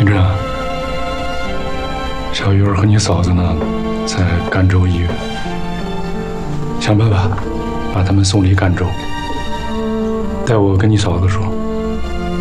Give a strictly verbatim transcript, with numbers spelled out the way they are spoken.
金珍啊，小鱼儿和你嫂子呢，在赣州医院，想办法把他们送离赣州。代我跟你嫂子说。